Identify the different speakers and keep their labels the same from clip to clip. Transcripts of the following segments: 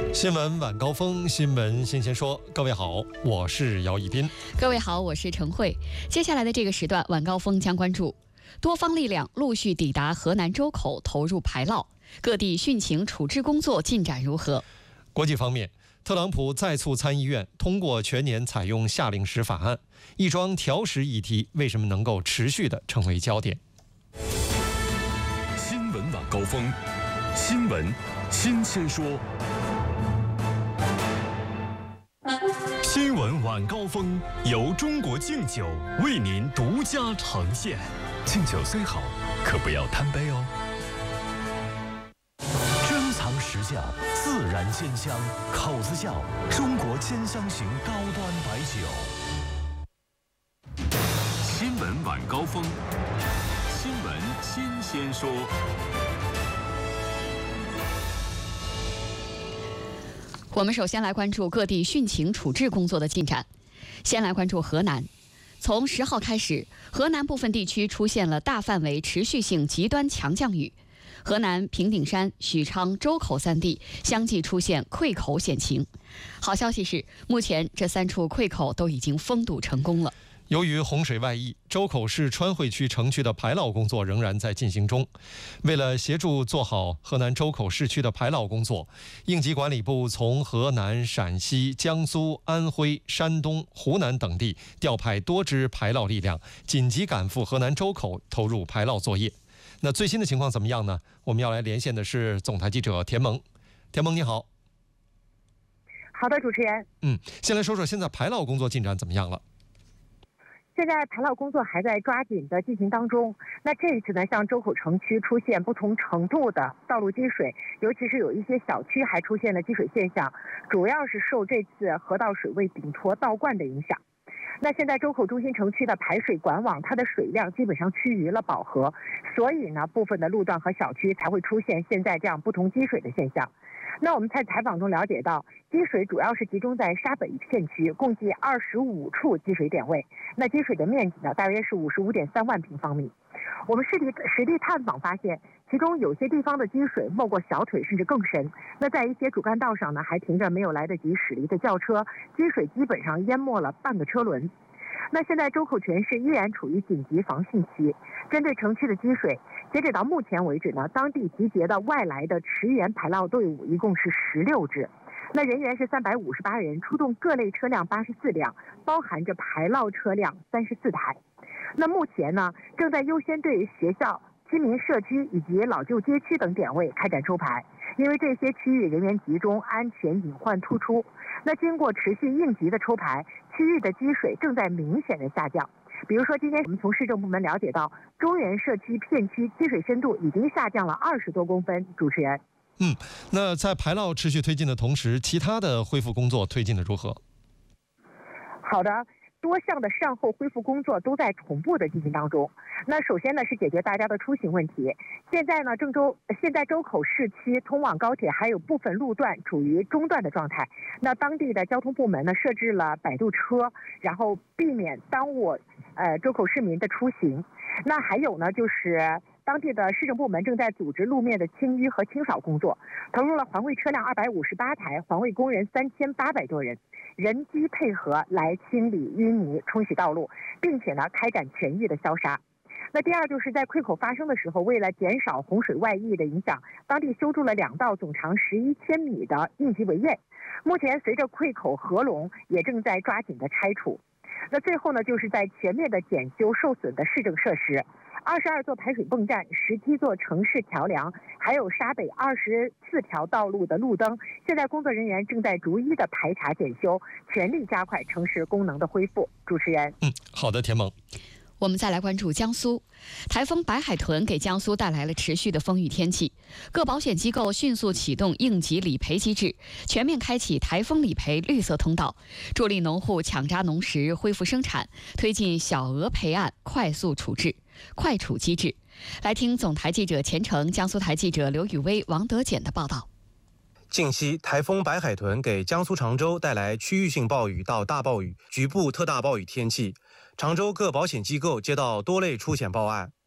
Speaker 1: 新闻晚高峰，新闻新鲜说。各位好，我是姚一斌。
Speaker 2: 各位好，我是陈慧。接下来的这个时段，晚高峰将关注多方力量陆续抵达河南周口，投入排涝，各地汛情处置工作进展如何？
Speaker 1: 国际方面，特朗普再促参议院通过全年采用夏令时法案，一桩调时议题为什么能够持续地成为焦点？
Speaker 3: 新闻晚高峰，新闻新鲜说。新闻晚高峰由中国敬酒为您独家呈现。敬酒虽好，可不要贪杯哦。珍藏实窖，自然鲜香，口子窖，中国兼香型高端白酒。新闻晚高峰，新闻新鲜说。
Speaker 2: 我们首先来关注各地汛情处置工作的进展。先来关注河南。从10号开始，河南部分地区出现了大范围持续性极端强降雨。河南平顶山、许昌、周口3地相继出现溃口险情。好消息是，目前这3处溃口都已经封堵成功了。
Speaker 1: 由于洪水外溢，周口市川汇区城区的排涝工作仍然在进行中。为了协助做好河南周口市区的排涝工作，应急管理部从河南、陕西、江苏、安徽、山东、湖南等地调派多支排涝力量，紧急赶赴河南周口投入排涝作业。那最新的情况怎么样呢？我们要来连线的是总台记者田萌。田萌你好。
Speaker 4: 好的，主持人。
Speaker 1: 先来说说现在排涝工作进展怎么样了？
Speaker 4: 现在排涝工作还在抓紧的进行当中。那这一次呢，像周口城区出现不同程度的道路积水，尤其是有一些小区还出现了积水现象，主要是受这次河道水位顶脱倒灌的影响。那现在周口中心城区的排水管网，它的水量基本上趋于了饱和，所以呢，部分的路段和小区才会出现现在这样不同积水的现象。那我们在采访中了解到，积水主要是集中在沙北片区，共计25处积水点位。那积水的面积呢，大约是55.3万平方米。我们实地探访发现，其中有些地方的积水没过小腿甚至更深。那在一些主干道上呢，还停着没有来得及驶离的轿车，积水基本上淹没了半个车轮。那现在周口全市依然处于紧急防汛期。针对城区的积水，截止到目前为止呢，当地集结的外来的驰援排涝队伍一共是16支，那人员是358人，出动各类车辆84辆，包含着排涝车辆34台。那目前呢，正在优先对学校、居民社区以及老旧街区等点位开展抽排，因为这些区域人员集中，安全隐患突出。那经过持续应急的抽排，区域的积水正在明显的下降。比如说，今天我们从市政部门了解到，中原社区片区积水深度已经下降了20多公分。主持人，
Speaker 1: 那在排涝持续推进的同时，其他的恢复工作推进的如何？
Speaker 4: 好的。多项的善后恢复工作都在同步的进行当中。那首先呢是解决大家的出行问题。现在周口市区通往高铁还有部分路段处于中断的状态。那当地的交通部门呢设置了摆渡车，然后避免耽误周口市民的出行。那还有呢就是当地的市政部门正在组织路面的清淤和清扫工作，投入了环卫车辆258台，环卫工人3800多人，人机配合来清理淤泥、冲洗道路，并且呢开展全域的消杀。那第二就是在溃口发生的时候，为了减少洪水外溢的影响，当地修筑了2道总长11千米的应急围堰。目前随着溃口合拢，也正在抓紧的拆除。那最后呢，就是在全面的检修受损的市政设施，22座排水泵站、17座城市桥梁，还有沙北24条道路的路灯，现在工作人员正在逐一的排查检修，全力加快城市功能的恢复。主持人，
Speaker 1: 好的，田萌。
Speaker 2: 我们再来关注江苏，台风白海豚给江苏带来了持续的风雨天气，各保险机构迅速启动应急理赔机制，全面开启台风理赔绿色通道，助力农户抢扎农时恢复生产，推进小额赔案快处机制。来听总台记者钱程、江苏台记者刘雨薇、王德简的报道。
Speaker 5: 近期，台风白海豚给江苏常州带来区域性暴雨到大暴雨、局部特大暴雨天气。常州各保险机构接到多类出险报案，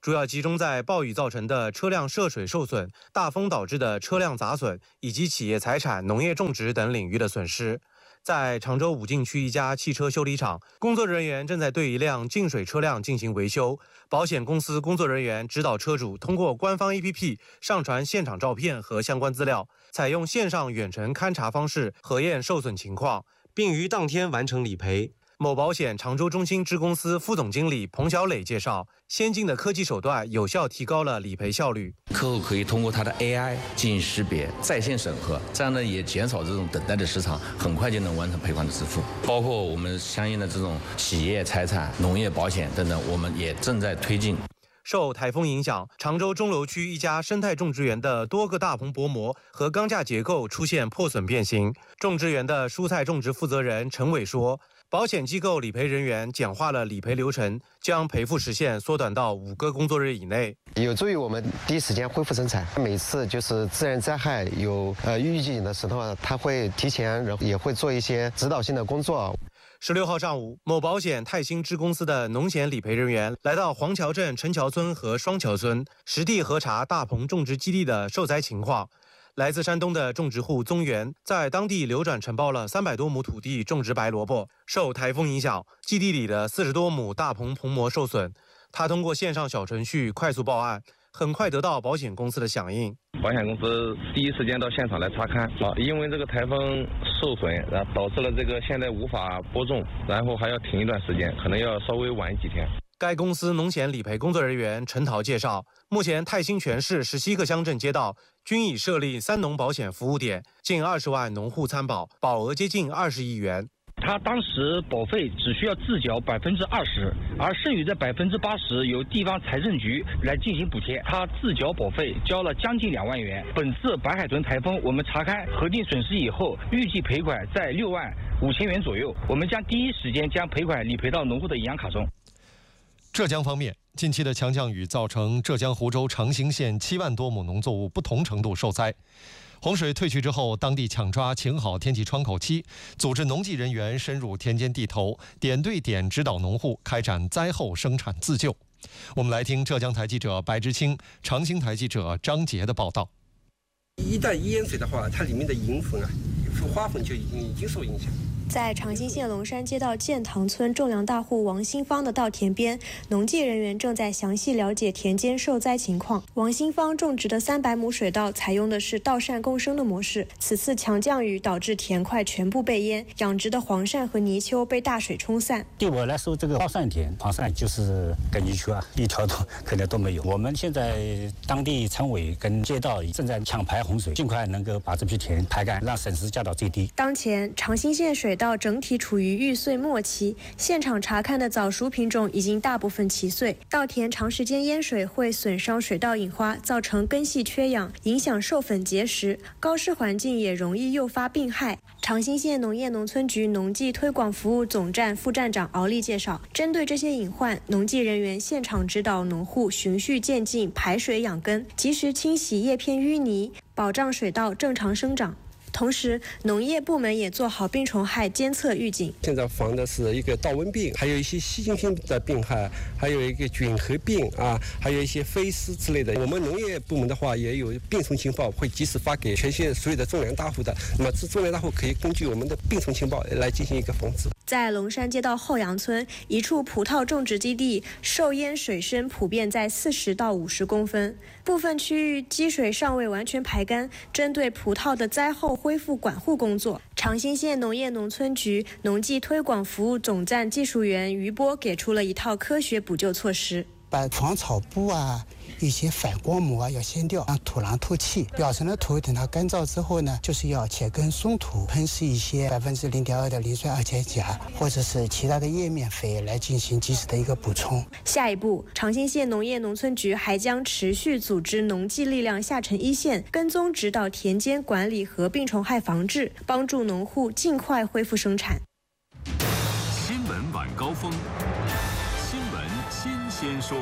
Speaker 5: 主要集中在暴雨造成的车辆涉水受损、大风导致的车辆砸损以及企业财产、农业种植等领域的损失。在常州武进区一家汽车修理厂，工作人员正在对一辆进水车辆进行维修。保险公司工作人员指导车主通过官方 APP 上传现场照片和相关资料，采用线上远程勘查方式核验受损情况，并于当天完成理赔。某保险常州中心支公司副总经理彭小磊介绍，先进的科技手段有效提高了理赔效率。
Speaker 6: 客户可以通过他的 AI 进行识别、在线审核，这样呢也减少这种等待的时长，很快就能完成赔款的支付。包括我们相应的这种企业财产、农业保险等等，我们也正在推进。
Speaker 5: 受台风影响，常州钟楼区一家生态种植园的多个大棚薄膜和钢架结构出现破损变形。种植园的蔬菜种植负责人陈伟说，保险机构理赔人员简化了理赔流程，将赔付时限缩短到5个工作日以内，
Speaker 7: 有助于我们第一时间恢复生产。每次就是自然灾害有预警的时候，他会提前也会做一些指导性的工作。
Speaker 5: 16号上午，某保险泰兴支公司的农险理赔人员来到黄桥镇陈桥村和双桥村，实地核查大棚种植基地的受灾情况。来自山东的种植户宗元在当地流转承包了300多亩土地种植白萝卜，受台风影响，基地里的40多亩大棚棚膜受损。他通过线上小程序快速报案，很快得到保险公司的响应。
Speaker 8: 保险公司第一时间到现场来查看，因为这个台风受损，然后导致了这个现在无法播种，然后还要停一段时间，可能要稍微晚几天。
Speaker 5: 该公司农险理赔工作人员陈桃介绍，目前泰兴全市17个乡镇街道均已设立3农保险服务点，近20万农户参保，保额接近20亿元。
Speaker 9: 他当时保费只需要自缴20%，而剩余的80%由地方财政局来进行补贴。他自缴保费交了将近2万元。本次白海豚台风，我们查看核定损失以后，预计赔款在6万5千元左右。我们将第一时间将赔款理赔到农户的银行卡中。
Speaker 1: 浙江方面，近期的强降雨造成浙江湖州长兴县7万多亩农作物不同程度受灾。洪水退去之后，当地抢抓晴好天气窗口期，组织农技人员深入田间地头，点对点指导农户开展灾后生产自救。我们来听浙江台记者白之清、长兴台记者张杰的报道。
Speaker 10: 一旦淹水的话，它里面的银粉花粉就已经受影响。
Speaker 11: 在长兴县龙山街道建塘村种粮大户王新芳的稻田边，农技人员正在详细了解田间受灾情况。王新芳种植的300亩水稻采用的是稻扇共生的模式，此次强降雨导致田块全部被淹，养殖的黄鳝和泥鳅被大水冲散。
Speaker 12: 对我来说，这个稻扇田黄鳝就是跟泥鳅一条可能都没有。我们现在当地村委跟街道正在抢排洪水，尽快能够把这批田排干，让损失降到最低。
Speaker 11: 当前长兴县水稻整体处于育穗末期，现场查看的早熟品种已经大部分齐穗。稻田长时间淹水会损伤水稻引花，造成根系缺氧，影响授粉结实。高湿环境也容易诱发病害。长兴县农业农村局农技推广服务总站副站长敖丽介绍，针对这些隐患，农技人员现场指导农户循序渐进排水养根，及时清洗叶片淤泥，保障水稻正常生长。同时，农业部门也做好病虫害监测预警。
Speaker 10: 现在防的是一个稻瘟病，还有一些细菌性的病害，还有一个菌核病还有一些飞虱之类的。我们农业部门的话也有病虫情报，会及时发给全县所有的种粮大户的。那么这种粮大户可以根据我们的病虫情报来进行一个防治。
Speaker 11: 在龙山街道后杨村一处葡萄种植基地，受淹水深普遍在40到50公分，部分区域积水尚未完全排干。针对葡萄的灾后恢复管护工作，长兴县农业农村局农技推广服务总站技术员于波给出了一套科学补救措施。
Speaker 13: 把防草布一些反光膜要掀掉，让土壤透气。表层的土等它干燥之后呢，就是要切根松土，喷施一些0.2%的磷酸二钾钾，或者是其他的叶面肥来进行及时的一个补充。
Speaker 11: 下一步，长兴县农业农村局还将持续组织农技力量下沉一线，跟踪指导田间管理和病虫害防治，帮助农户尽快恢复生产。
Speaker 3: 新闻晚高峰，新闻新鲜说。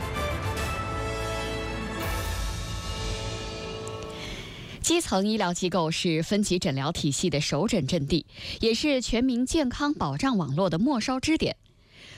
Speaker 2: 基层医疗机构是分级诊疗体系的首诊阵地，也是全民健康保障网络的末梢支点。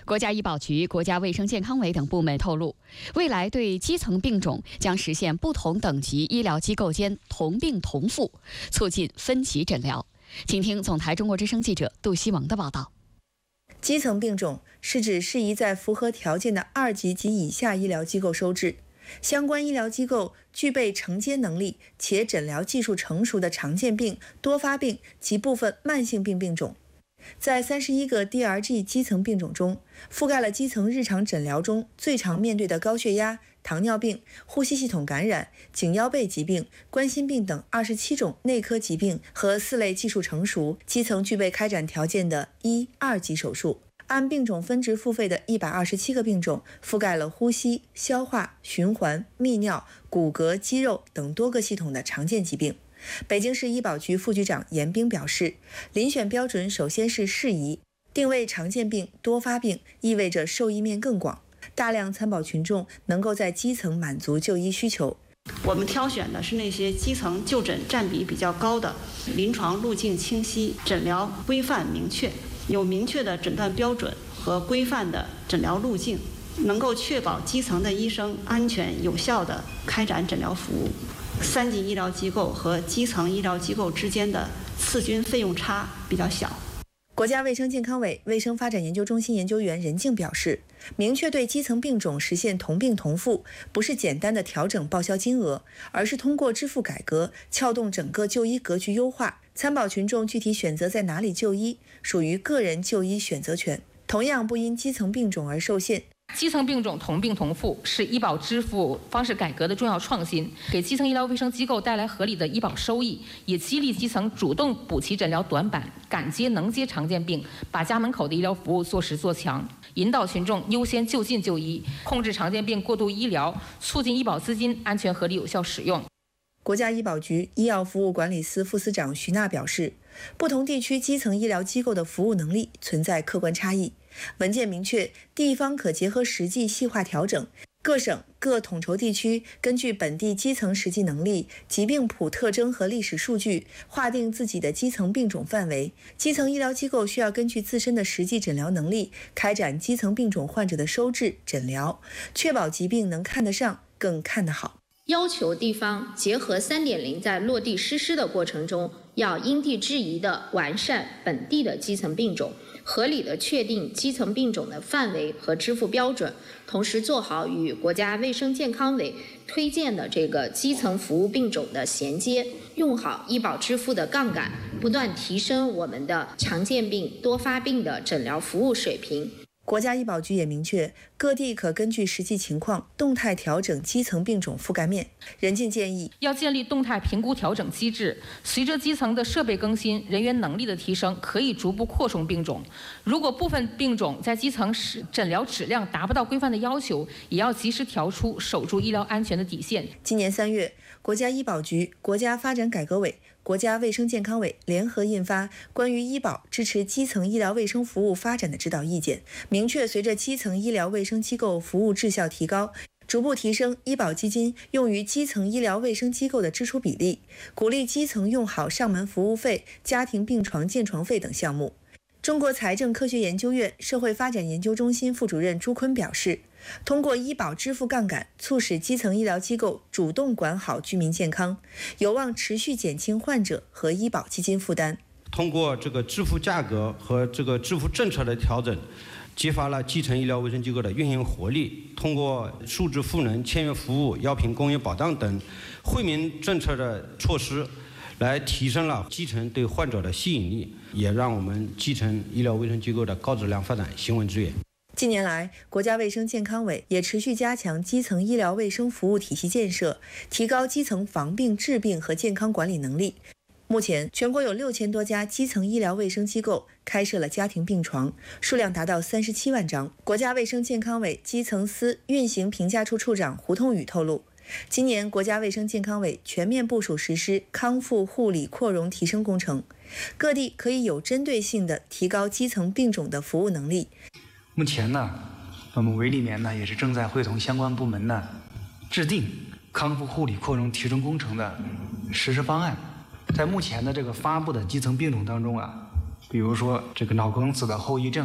Speaker 2: 国家医保局、国家卫生健康委等部门透露，未来对基层病种将实现不同等级医疗机构间同病同付，促进分级诊疗。请听总台中国之声记者杜希萌的报道。
Speaker 14: 基层病种是指适宜在符合条件的2级及以下医疗机构收治，相关医疗机构具备承接能力且诊疗技术成熟的常见病、多发病及部分慢性病病种。在31个 DRG 基层病种中，覆盖了基层日常诊疗中最常面对的高血压、糖尿病、呼吸系统感染、颈腰背疾病、冠心病等27种内科疾病和4类技术成熟、基层具备开展条件的1、2级手术。按病种分值付费的127个病种，覆盖了呼吸、消化、循环、泌尿、骨骼、肌肉等多个系统的常见疾病。北京市医保局副局长严兵表示，遴选标准首先是适宜，定位常见病、多发病，意味着受益面更广，大量参保群众能够在基层满足就医需求。
Speaker 15: 我们挑选的是那些基层就诊占比比较高的，临床路径清晰，诊疗规范明确，有明确的诊断标准和规范的诊疗路径，能够确保基层的医生安全有效地开展诊疗服务。3级医疗机构和基层医疗机构之间的次均费用差比较小。
Speaker 14: 国家卫生健康委卫生发展研究中心研究员任静表示，明确对基层病种实现同病同付，不是简单的调整报销金额，而是通过支付改革，撬动整个就医格局优化。参保群众具体选择在哪里就医，属于个人就医选择权，同样不因基层病种而受限。
Speaker 16: 基层病种同病同付是医保支付方式改革的重要创新，给基层医疗卫生机构带来合理的医保收益，也激励基层主动补齐诊疗短板，敢接能接常见病，把家门口的医疗服务做实做强，引导群众优先就近就医，控制常见病过度医疗，促进医保资金安全合理有效使用。
Speaker 14: 国家医保局医药服务管理司副司长徐娜表示，不同地区基层医疗机构的服务能力存在客观差异，文件明确，地方可结合实际细化调整，各省各统筹地区根据本地基层实际能力、疾病谱特征和历史数据，划定自己的基层病种范围。基层医疗机构需要根据自身的实际诊疗能力，开展基层病种患者的收治、诊疗，确保疾病能看得上，更看得好。
Speaker 17: 要求地方结合 3.0 在落地实施的过程中，要因地制宜地完善本地的基层病种，合理地确定基层病种的范围和支付标准，同时做好与国家卫生健康委推荐的这个基层服务病种的衔接，用好医保支付的杠杆，不断提升我们的常见病、多发病的诊疗服务水平。
Speaker 14: 国家医保局也明确，各地可根据实际情况动态调整基层病种覆盖面。任静建议，
Speaker 16: 要建立动态评估调整机制，随着基层的设备更新、人员能力的提升，可以逐步扩充病种。如果部分病种在基层诊疗质量达不到规范的要求，也要及时调出，守住医疗安全的底线。
Speaker 14: 今年3月，国家医保局、国家发展改革委、国家卫生健康委联合印发《关于医保支持基层医疗卫生服务发展的指导意见》，明确随着基层医疗卫生机构服务质效提高，逐步提升医保基金用于基层医疗卫生机构的支出比例，鼓励基层用好上门服务费、家庭病床建床费等项目。中国财政科学研究院社会发展研究中心副主任朱坤表示，通过医保支付杠杆，促使基层医疗机构主动管好居民健康，有望持续减轻患者和医保基金负担。
Speaker 18: 通过这个支付价格和这个支付政策的调整，激发了基层医疗卫生机构的运营活力。通过数字赋能、签约服务、药品供应保障等惠民政策的措施，来提升了基层对患者的吸引力，也让我们基层医疗卫生机构的高质量发展行稳致远。
Speaker 14: 近年来，国家卫生健康委也持续加强基层医疗卫生服务体系建设，提高基层防病治病和健康管理能力。目前，全国有6000多家基层医疗卫生机构开设了家庭病床，数量达到37万张。国家卫生健康委基层司运行评价处处长胡通宇透露，今年国家卫生健康委全面部署实施康复护理扩容提升工程，各地可以有针对性地提高基层病种的服务能力。
Speaker 19: 目前呢，我们委里面呢也是正在会同相关部门呢制定康复护理扩容提升工程的实施方案。在目前的这个发布的基层病种当中啊，比如说这个脑梗死的后遗症、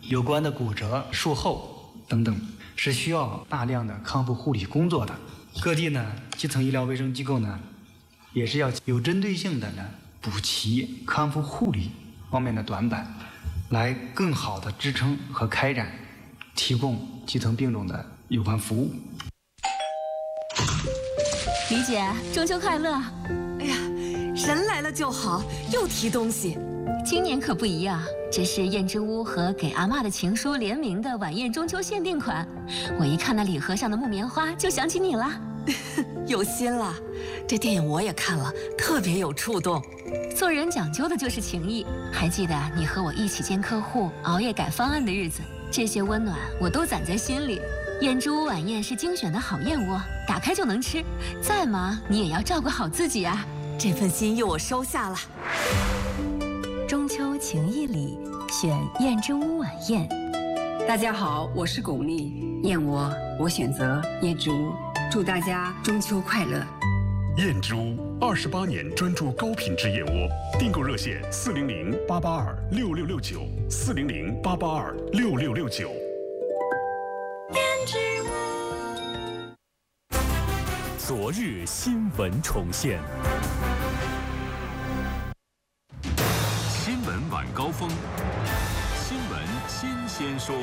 Speaker 19: 有关的骨折、术后等等，是需要大量的康复护理工作的。各地呢，基层医疗卫生机构呢，也是要有针对性的呢补齐康复护理方面的短板，来更好的支撑和开展提供基层病种的有关服务。
Speaker 20: 李姐，中秋快乐！
Speaker 21: 哎呀，人来了就好，又提东西。
Speaker 20: 今年可不一样，这是燕之屋和给阿嬷的情书联名的晚宴中秋限定款。我一看那礼盒上的木棉花，就想起你了。
Speaker 21: 有心了，这电影我也看了，特别有触动。
Speaker 20: 做人讲究的就是情谊。还记得你和我一起见客户、熬夜改方案的日子，这些温暖我都攒在心里。燕之屋晚宴是精选的好燕窝，打开就能吃。再忙你也要照顾好自己啊！
Speaker 21: 这份心意我收下了。
Speaker 20: 中秋情谊里，选燕之屋晚宴。
Speaker 22: 大家好，我是巩俐，燕窝我选择燕之屋，祝大家中秋快乐。
Speaker 3: 燕之屋28年专注高品质燕窝，订购热线400-882-6669，400-882-6669。昨日新闻重现，新闻晚高峰，新闻新鲜说。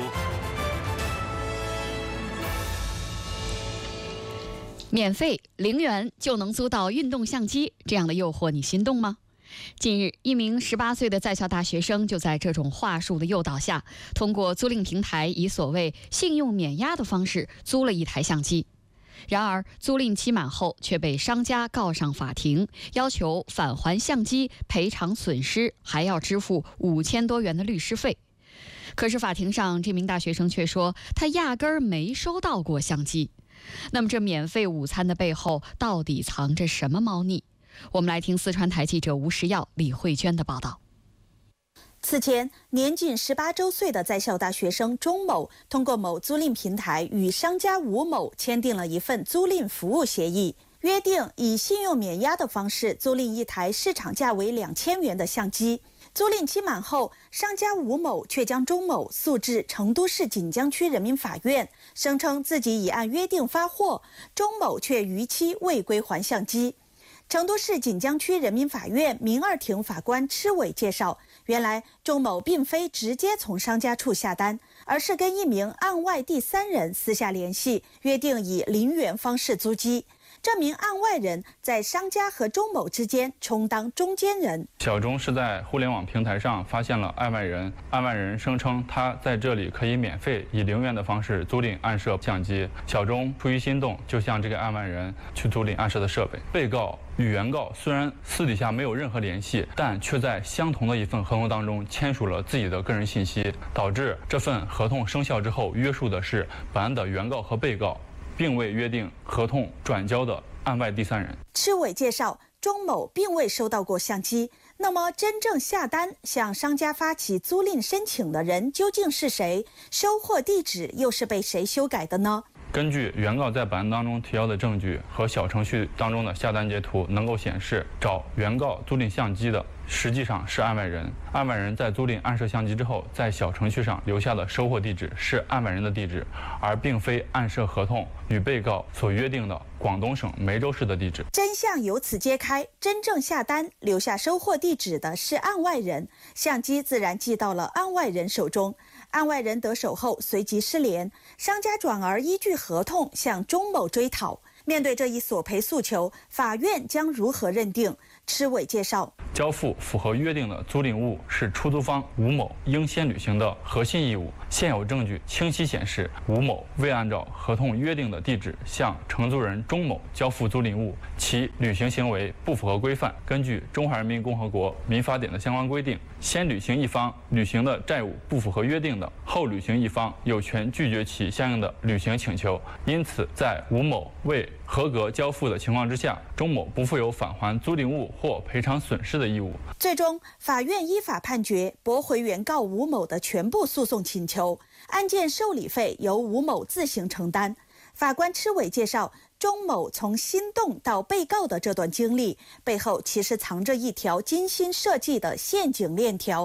Speaker 2: 免费0元就能租到运动相机，这样的诱惑你心动吗？近日，一名18岁的在校大学生就在这种话术的诱导下，通过租赁平台以所谓信用免押的方式租了一台相机。然而，租赁期满后却被商家告上法庭，要求返还相机、赔偿损失，还要支付5000多元的律师费。可是法庭上，这名大学生却说他压根儿没收到过相机。那么这免费午餐的背后到底藏着什么猫腻？我们来听四川台记者吴时耀、李慧娟的报道。
Speaker 23: 此前，年仅18周岁的在校大学生钟某通过某租赁平台与商家吴某签订了一份租赁服务协议，约定以信用免押的方式租赁一台市场价为2000元的相机。租赁期满后，商家吴某却将钟某诉至成都市锦江区人民法院，声称自己已按约定发货，钟某却逾期未归还相机。成都市锦江区人民法院民二庭法官吃伟介绍，原来钟某并非直接从商家处下单，而是跟一名案外第三人私下联系，约定以0元方式租机。这名案外人在商家和钟某之间充当中间人。
Speaker 24: 小钟是在互联网平台上发现了案外人，案外人声称他在这里可以免费以0元的方式租赁暗摄相机。小钟出于心动，就向这个案外人去租赁暗摄的设备。被告与原告虽然私底下没有任何联系，但却在相同的一份合同当中签署了自己的个人信息，导致这份合同生效之后约束的是本案的原告和被告，并未约定合同转交的案外第三人。
Speaker 23: 吃伟介绍，钟某并未收到过相机，那么真正下单向商家发起租赁申请的人究竟是谁？收货地址又是被谁修改的呢？
Speaker 24: 根据原告在本案当中提交的证据和小程序当中的下单截图，能够显示找原告租赁相机的实际上是案外人。案外人在租赁暗摄相机之后，在小程序上留下的收货地址是案外人的地址，而并非暗摄合同与被告所约定的广东省梅州市的地址。
Speaker 23: 真相由此揭开，真正下单留下收货地址的是案外人，相机自然寄到了案外人手中。案外人得手后随即失联，商家转而依据合同向钟某追讨。面对这一索赔诉求，法院将如何认定？吃伟介绍，
Speaker 24: 交付符合约定的租赁物是出租方吴某应先履行的核心义务。现有证据清晰显示，吴某未按照合同约定的地址向承租人钟某交付租赁物，其履行行为不符合规范。根据《中华人民共和国民法典》的相关规定，先履行一方履行的债务不符合约定的，后履行一方有权拒绝其相应的履行请求。因此，在吴某未合格交付的情况之下，钟某不负有返还租赁物或赔偿损失的义务。
Speaker 23: 最终，法院依法判决驳回原告吴某的全部诉讼请求，案件受理费由吴某自行承担。法官吃伟介绍，钟某从心动到被告的这段经历背后，其实藏着一条精心设计的陷阱链条。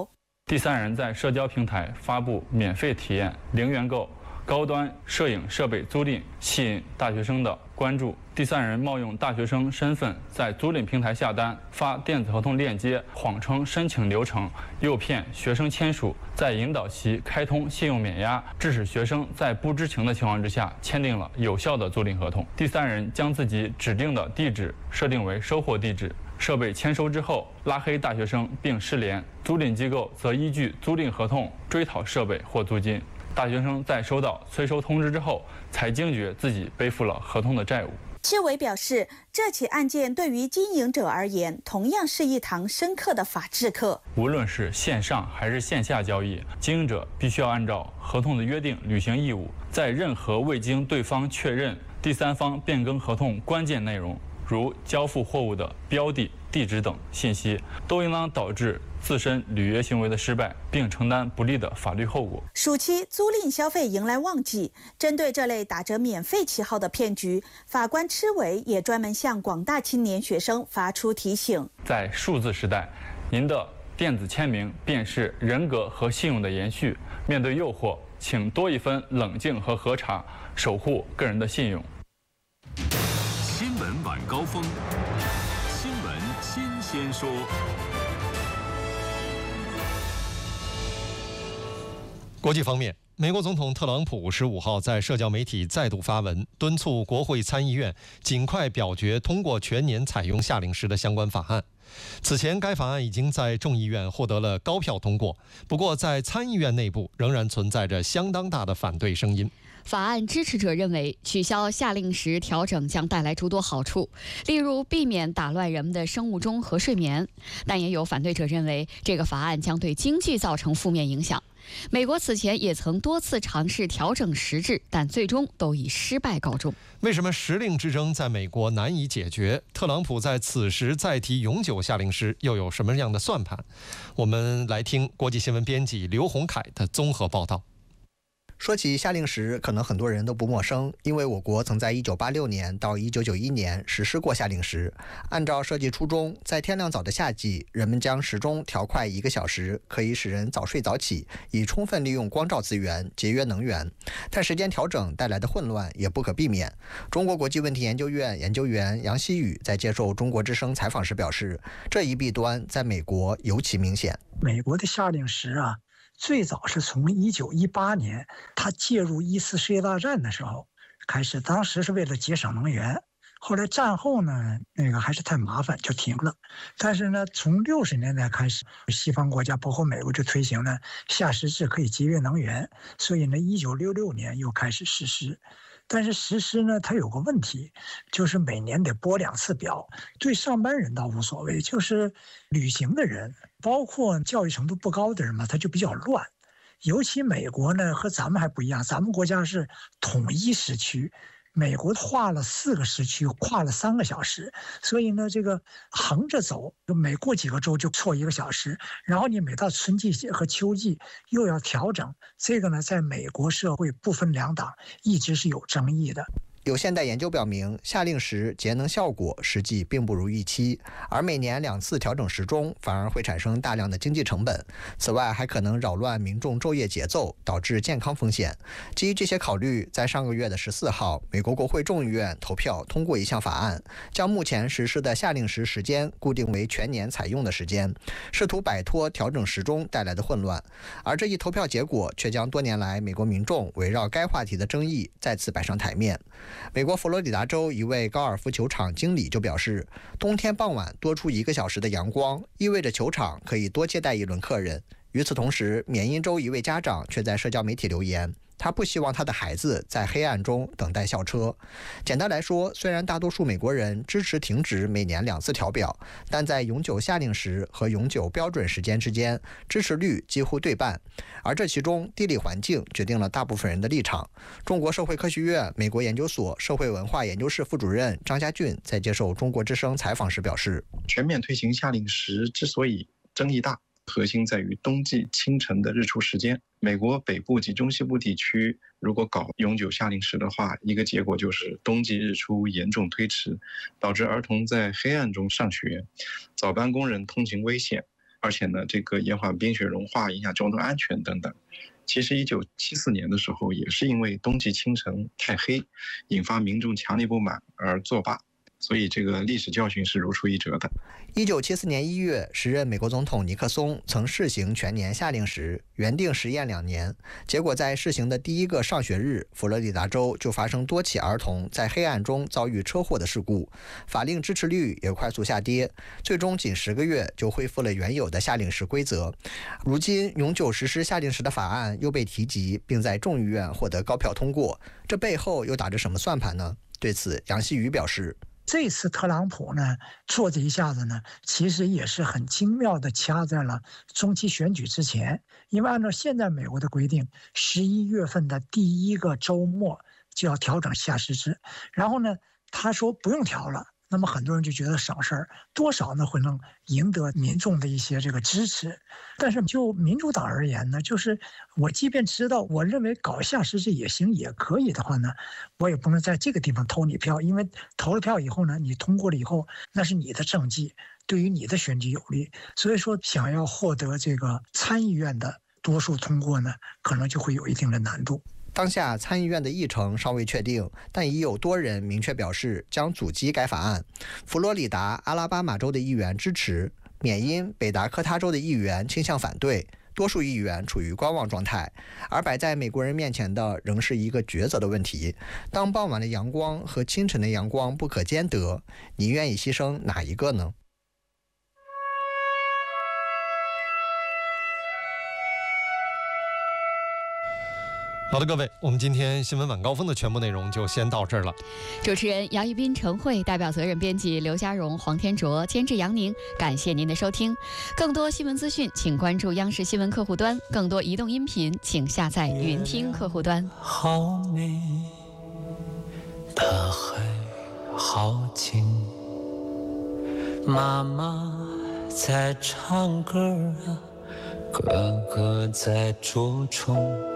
Speaker 24: 第三人在社交平台发布免费体验零元购高端摄影设备租赁，吸引大学生的关注。第三人冒用大学生身份在租赁平台下单，发电子合同链接，谎称申请流程，诱骗学生签署，再引导其开通信用免押，致使学生在不知情的情况之下签订了有效的租赁合同。第三人将自己指定的地址设定为收货地址，设备签收之后拉黑大学生并失联，租赁机构则依据租赁合同追讨设备或租金。大学生在收到催收通知之后，才惊觉自己背负了合同的债务。
Speaker 23: 施伟表示，这起案件对于经营者而言，同样是一堂深刻的法治课。
Speaker 24: 无论是线上还是线下交易，经营者必须要按照合同的约定履行义务，在任何未经对方确认、第三方变更合同关键内容，如交付货物的标的、地址等信息，都应当导致自身履约行为的失败，并承担不利的法律后果。
Speaker 23: 暑期租赁消费迎来旺季，针对这类打着免费旗号的骗局，法官施伟也专门向广大青年学生发出提醒：
Speaker 24: 在数字时代，您的电子签名便是人格和信用的延续。面对诱惑，请多一分冷静和核查，守护个人的信用。
Speaker 3: 新闻晚高峰，新闻新鲜说。
Speaker 1: 国际方面，美国总统特朗普15号在社交媒体再度发文，敦促国会参议院尽快表决通过全年采用夏令时的相关法案。此前，该法案已经在众议院获得了高票通过，不过在参议院内部仍然存在着相当大的反对声音。
Speaker 2: 法案支持者认为，取消夏令时调整将带来诸多好处，例如避免打乱人们的生物钟和睡眠。但也有反对者认为，这个法案将对经济造成负面影响。美国此前也曾多次尝试调整时制，但最终都以失败告终。
Speaker 1: 为什么时令之争在美国难以解决？特朗普在此时再提永久夏令时，又有什么样的算盘？我们来听国际新闻编辑刘洪凯的综合报道。
Speaker 4: 说起夏令时，可能很多人都不陌生，因为我国曾在1986年到1991年实施过夏令时。按照设计初衷，在天亮早的夏季，人们将时钟调快1个小时，可以使人早睡早起，以充分利用光照资源，节约能源。但时间调整带来的混乱也不可避免。中国国际问题研究院研究员杨希宇在接受中国之声采访时表示，这一弊端在美国尤其明显。
Speaker 6: 美国的夏令时最早是从1918年他介入1次世界大战的时候开始，当时是为了节省能源。后来战后呢，还是太麻烦就停了。但是呢，从60年代开始，西方国家包括美国就推行了夏时制，可以节约能源，所以呢，1966年又开始实施。但是实施呢，它有个问题，就是每年得拨2次表。对上班人倒无所谓，就是旅行的人，包括教育程度不高的人嘛，他就比较乱。尤其美国呢和咱们还不一样，咱们国家是统一时区，美国划了4个时区，跨了3个小时，所以呢，这个横着走，每过几个州就错1个小时，然后你每到春季和秋季又要调整，这个呢，在美国社会不分两党一直是有争议的。
Speaker 4: 有现代研究表明，夏令时节能效果实际并不如预期，而每年2次调整时钟反而会产生大量的经济成本。此外，还可能扰乱民众昼夜节奏，导致健康风险。基于这些考虑，在上个月的14号，美国国会众议院投票通过一项法案，将目前实施的夏令时时间固定为全年采用的时间，试图摆脱调整时钟带来的混乱。而这一投票结果却将多年来美国民众围绕该话题的争议再次摆上台面。美国佛罗里达州一位高尔夫球场经理就表示，冬天傍晚多出1个小时的阳光，意味着球场可以多接待1轮客人。与此同时，缅因州一位家长却在社交媒体留言，他不希望他的孩子在黑暗中等待校车。简单来说，虽然大多数美国人支持停止每年2次调表，但在永久夏令时和永久标准时间之间，支持率几乎对半。而这其中，地理环境决定了大部分人的立场。中国社会科学院美国研究所社会文化研究室副主任张家俊在接受中国之声采访时表示，
Speaker 7: 全面推行夏令时之所以争议大，核心在于冬季清晨的日出时间。美国北部及中西部地区如果搞永久夏令时的话，一个结果就是冬季日出严重推迟，导致儿童在黑暗中上学，早班工人通勤危险。 而且呢，这个延缓冰雪融化，影响交通安全等等。其实1974年的时候，也是因为冬季清晨太黑，引发民众强烈不满而作罢。所以这个历史教训是如出一辙的。
Speaker 4: 1974年1月，时任美国总统尼克松曾试行全年夏令时，原定实验2年，结果在试行的第一个上学日，佛罗里达州就发生多起儿童在黑暗中遭遇车祸的事故，法令支持率也快速下跌，最终仅10个月就恢复了原有的夏令时规则。如今永久实施夏令时的法案又被提及，并在众议院获得高票通过，这背后又打着什么算盘呢？对此，杨希宇表示，
Speaker 6: 这次特朗普呢做这一下子呢，其实也是很精妙的掐在了中期选举之前，因为按照现在美国的规定，11月份的第一个周末就要调整夏时制，然后呢，他说不用调了。那么很多人就觉得省事儿，多少呢会能赢得民众的一些这个支持。但是就民主党而言呢，就是我即便知道我认为搞夏时制也行也可以的话呢，我也不能在这个地方投你票，因为投了票以后呢，你通过了以后，那是你的政绩，对于你的选举有利。所以说，想要获得这个参议院的多数通过呢，可能就会有一定的难度。
Speaker 4: 当下参议院的议程尚未确定，但已有多人明确表示将阻击该法案。佛罗里达、阿拉巴马州的议员支持，缅因、北达科他州的议员倾向反对，多数议员处于观望状态。而摆在美国人面前的仍是一个抉择的问题：当傍晚的阳光和清晨的阳光不可兼得，你愿意牺牲哪一个呢？
Speaker 1: 好的，各位，我们今天新闻晚高峰的全部内容就先到这儿了。
Speaker 2: 主持人杨玉斌、陈慧，代表责任编辑刘家荣、黄天卓，监制杨宁。感谢您的收听。更多新闻资讯，请关注央视新闻客户端；更多移动音频，请下载云听客户端。
Speaker 5: 好美，大海好静，妈妈在唱歌啊，哥哥在捉虫。